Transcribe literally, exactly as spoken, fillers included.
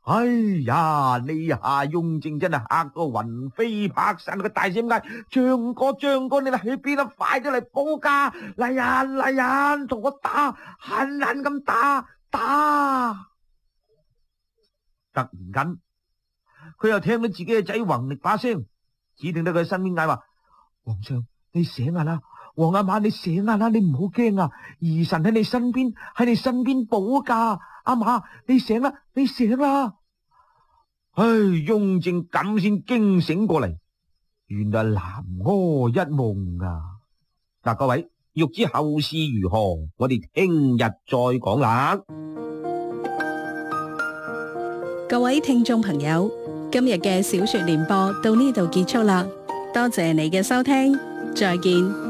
哎呀，呢下雍正真係嚇到魂飛魄散，佢大聲嗌：張哥，張哥，你哋去邊啊？快啲嚟保駕！嚟人，嚟人，同我打，狠狠咁打打！突然間，佢又聽到自己嘅仔弘曆把聲，指定到佢身邊嗌話：皇上，你醒下啦！皇阿瑪，你醒下啦！你唔好驚啊！兒臣喺你身邊，喺你身邊保駕。阿瑪，你醒啦！你醒啦！唉，雍正咁先驚醒過嚟，原來南柯一夢啊！嗱，各位欲知後事如何，我哋聽日再講啦。 各位聽眾朋友，今日嘅小說聯播到呢度結束啦，多謝你嘅收聽，再見。